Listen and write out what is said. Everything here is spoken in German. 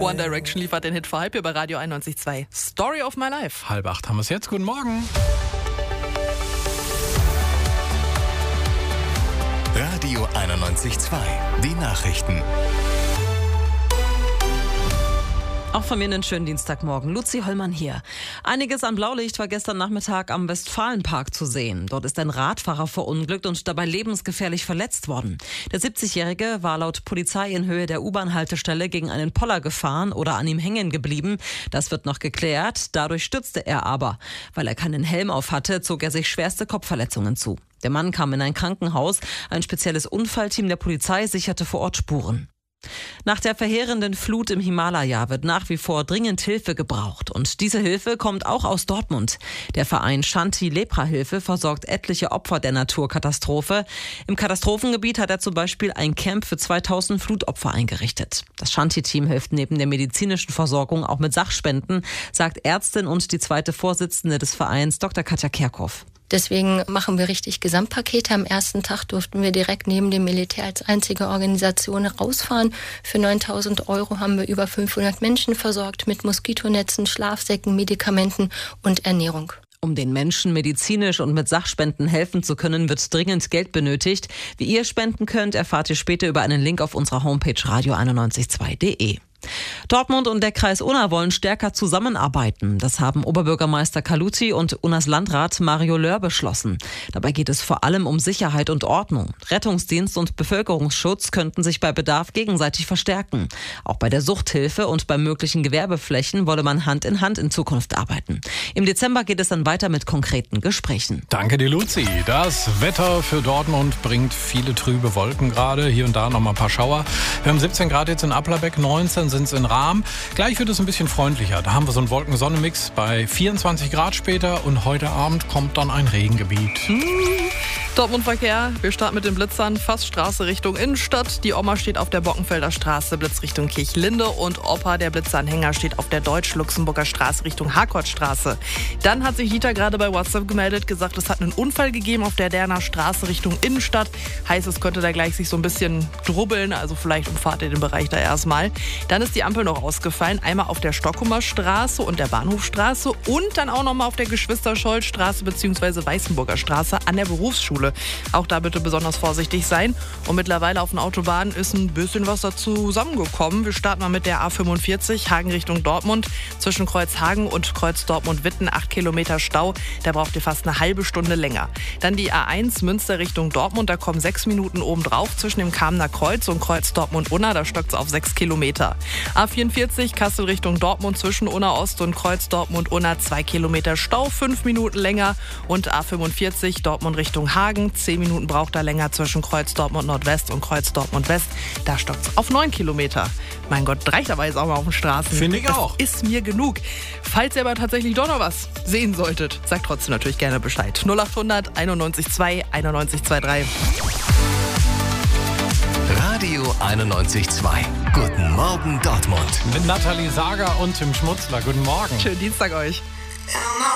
One Direction liefert den Hit vor halb hier bei Radio 91.2. Story of my life. 7:30 haben wir es jetzt. Guten Morgen. Radio 91.2. Die Nachrichten. Auch von mir einen schönen Dienstagmorgen. Luzi Hollmann hier. Einiges an Blaulicht war gestern Nachmittag am Westfalenpark zu sehen. Dort ist ein Radfahrer verunglückt und dabei lebensgefährlich verletzt worden. Der 70-Jährige war laut Polizei in Höhe der U-Bahn-Haltestelle gegen einen Poller gefahren oder an ihm hängen geblieben. Das wird noch geklärt. Dadurch stürzte er aber. Weil er keinen Helm auf hatte, zog er sich schwerste Kopfverletzungen zu. Der Mann kam in ein Krankenhaus. Ein spezielles Unfallteam der Polizei sicherte vor Ort Spuren. Nach der verheerenden Flut im Himalaya wird nach wie vor dringend Hilfe gebraucht. Und diese Hilfe kommt auch aus Dortmund. Der Verein Shanti Leprahilfe versorgt etliche Opfer der Naturkatastrophe. Im Katastrophengebiet hat er zum Beispiel ein Camp für 2000 Flutopfer eingerichtet. Das Shanti-Team hilft neben der medizinischen Versorgung auch mit Sachspenden, sagt Ärztin und die zweite Vorsitzende des Vereins Dr. Katja Kerkhoff. Deswegen machen wir richtig Gesamtpakete. Am ersten Tag durften wir direkt neben dem Militär als einzige Organisation rausfahren. Für 9.000 € haben wir über 500 Menschen versorgt mit Moskitonetzen, Schlafsäcken, Medikamenten und Ernährung. Um den Menschen medizinisch und mit Sachspenden helfen zu können, wird dringend Geld benötigt. Wie ihr spenden könnt, erfahrt ihr später über einen Link auf unserer Homepage radio912.de. Dortmund und der Kreis Unna wollen stärker zusammenarbeiten. Das haben Oberbürgermeister Kaluzi und Unnas Landrat Mario Löhr beschlossen. Dabei geht es vor allem um Sicherheit und Ordnung. Rettungsdienst und Bevölkerungsschutz könnten sich bei Bedarf gegenseitig verstärken. Auch bei der Suchthilfe und bei möglichen Gewerbeflächen wolle man Hand in Hand in Zukunft arbeiten. Im Dezember geht es dann weiter mit konkreten Gesprächen. Danke dir, Luzi. Das Wetter für Dortmund bringt viele trübe Wolken gerade. Hier und da noch mal ein paar Schauer. Wir haben 17 Grad jetzt in Applerbeck, 19 sind es in Rahm. Gleich wird es ein bisschen freundlicher. Da haben wir so einen Wolken-Sonne-Mix bei 24 Grad später und heute Abend kommt dann ein Regengebiet. Dortmund-Verkehr. Wir starten mit den Blitzern. Fast Straße Richtung Innenstadt. Die Oma steht auf der Bockenfelder Straße, Blitz Richtung Kirchlinde. Und Opa, der Blitzanhänger, steht auf der Deutsch-Luxemburger Straße Richtung Harkortstraße. Dann hat sich Dieter gerade bei WhatsApp gemeldet, gesagt, es hat einen Unfall gegeben auf der Derner Straße Richtung Innenstadt. Heißt, es könnte da gleich sich so ein bisschen drubbeln. Also vielleicht umfahrt ihr den Bereich da erstmal. Dann ist die Ampel noch ausgefallen. Einmal auf der Stockumer Straße und der Bahnhofstraße. Und dann auch nochmal auf der Geschwister-Scholl-Straße bzw. Weißenburger Straße an der Berufsschule. Auch da bitte besonders vorsichtig sein. Und mittlerweile auf den Autobahnen ist ein bisschen was dazu zusammengekommen. Wir starten mal mit der A45, Hagen Richtung Dortmund. Zwischen Kreuz Hagen und Kreuz Dortmund-Witten 8 Kilometer Stau. Da braucht ihr fast eine halbe Stunde länger. Dann die A1 Münster Richtung Dortmund. Da kommen 6 Minuten obendrauf zwischen dem Kamener Kreuz und Kreuz Dortmund-Unna. Da stockt es auf 6 Kilometer. A44 Kassel Richtung Dortmund zwischen Unna Ost und Kreuz Dortmund-Unna 2 Kilometer Stau, 5 Minuten länger. Und A45 Dortmund Richtung Hagen. 10 Minuten braucht er länger zwischen Kreuz Dortmund Nordwest und Kreuz Dortmund West. Da stockt es auf 9 Kilometer. Mein Gott, reicht aber jetzt auch mal auf den Straßen. Finde ich auch. Das ist mir genug. Falls ihr aber tatsächlich doch noch was sehen solltet, sagt trotzdem natürlich gerne Bescheid. 0800 91.2 91.23. Radio 91.2. Guten Morgen Dortmund. Mit Nathalie Sager und Tim Schmutzler. Guten Morgen. Schönen Dienstag euch.